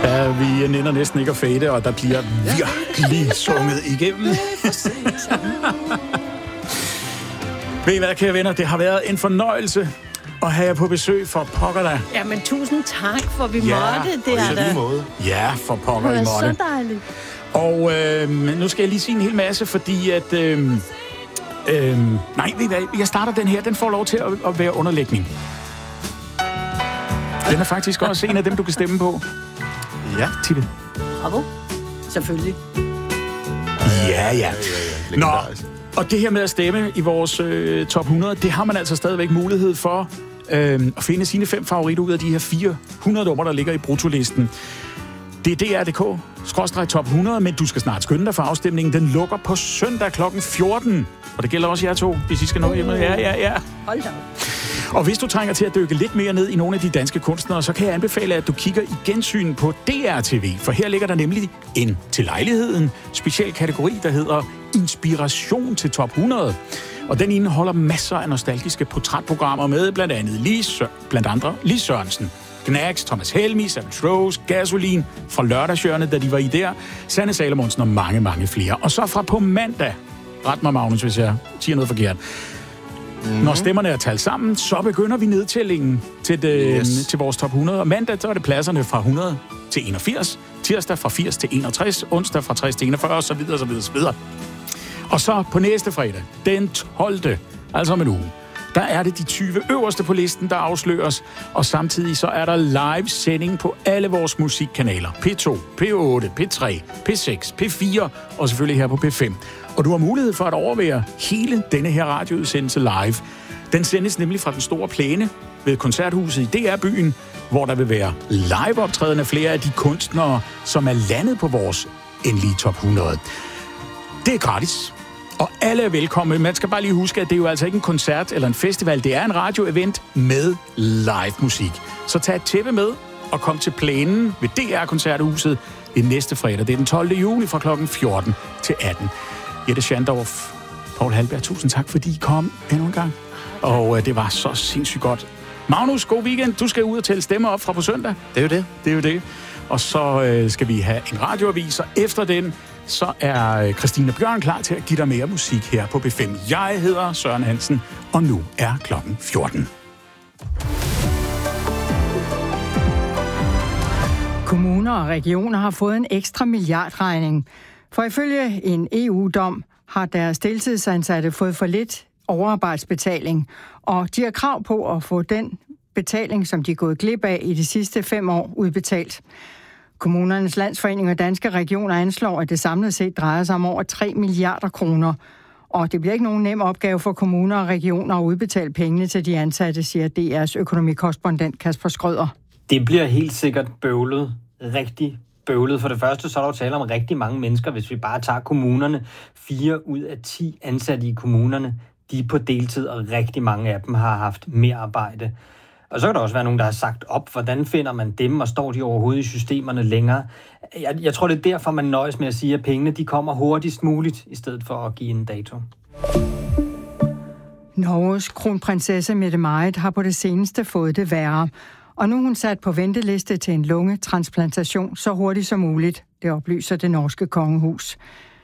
Ja, vi nænner næsten ikke at fade, og der bliver virkelig sunget igennem. Ved I hvad, kære venner? Det har været en fornøjelse at have jer på besøg for pokker da. Jamen, tusind tak, for vi måtte. Det er da. Ja, for pokker I Det måtte. er så dejligt. Og nu skal jeg lige sige en hel masse, fordi at... nej, ved I hvad? Jeg starter den her. Den får lov til at være underlægning. Den er faktisk også en af dem, du kan stemme på. Ja. Titte. Bravo. Selvfølgelig. Ja. Nå, og det her med at stemme i vores top 100, det har man altså stadigvæk mulighed for at finde sine 5 favoritter ud af de her 400 numre, der ligger i bruttolisten. Det er dr.dk/top 100, men du skal snart skynde dig for afstemningen. Den lukker på søndag kl. 14. Og det gælder også jer to, hvis I skal nå hjemme. Ja. Hold da. Og hvis du trænger til at dykke lidt mere ned i nogle af de danske kunstnere, så kan jeg anbefale, at du kigger i gensyn på DR-TV. For her ligger der nemlig en til lejligheden speciel kategori, der hedder Inspiration til top 100. Og den indeholder masser af nostalgiske portrætprogrammer med blandt andre Lis Sørensen, Gnags, Thomas Helmig, Savage Rose, Gasolin fra Lørdagshjørnet, da de var i der, Sanne Salomonsen og mange, mange flere. Og så fra på mandag, ret mig Magnus, hvis jeg siger noget forkert. Når stemmerne er talt sammen, så begynder vi nedtællingen til vores top 100. Og mandag, så er det pladserne fra 100 til 81, tirsdag fra 80 til 61, onsdag fra 60 til 41, og så videre. Og så på næste fredag, den 12., altså om en uge, der er det de 20 øverste på listen, der afsløres, og samtidig så er der live sending på alle vores musikkanaler. P2, P8, P3, P6, P4 og selvfølgelig her på P5. Og du har mulighed for at overvære hele denne her radioudsendelse live. Den sendes nemlig fra den store plæne ved Koncerthuset i DR-byen, hvor der vil være live-optræden af flere af de kunstnere, som er landet på vores endelige top 100. Det er gratis. Og alle er velkomne. Man skal bare lige huske, at det er jo altså ikke en koncert eller en festival. Det er en radio-event med live musik. Så tag et tæppe med og kom til plænen ved DR-koncerthuset det næste fredag. Det er den 12. juni fra kl. 14 til 18. Jette Schandorf, Paul Halberg, tusind tak, fordi I kom endnu en gang. Og det var så sindssygt godt. Magnus, god weekend. Du skal ud og tælle stemmer op fra på søndag. Det er jo det. Og så skal vi have en radioavis, og efter den, så er Christine Bjørn klar til at give dig mere musik her på B5. Jeg hedder Søren Hansen, og nu er klokken 14. Kommuner og regioner har fået en ekstra milliardregning. For ifølge en EU-dom har deres deltidsansatte fået for lidt overarbejdsbetaling, og de har krav på at få den betaling, som de er gået glip af i de sidste 5 år, udbetalt. Kommunernes Landsforening og Danske Regioner anslår, at det samlet set drejer sig om over 3 milliarder kroner. Og det bliver ikke nogen nem opgave for kommuner og regioner at udbetale pengene til de ansatte, siger DR's økonomikorrespondent Kasper Skrøder. Det bliver helt sikkert bøvlet. Rigtig bøvlet. For det første, så er der jo tale om rigtig mange mennesker, hvis vi bare tager kommunerne. 4 ud af 10 ansatte i kommunerne, de er på deltid, og rigtig mange af dem har haft mere arbejde. Og så kan der også være nogen, der har sagt op, hvordan finder man dem, og står de overhovedet i systemerne længere? Jeg tror, det er derfor, man nøjes med at sige, at pengene de kommer hurtigst muligt, i stedet for at give en dato. Norges kronprinsesse Mette-Marit har på det seneste fået det værre. Og nu er hun sat på venteliste til en lungetransplantation så hurtigt som muligt, det oplyser det norske kongehus.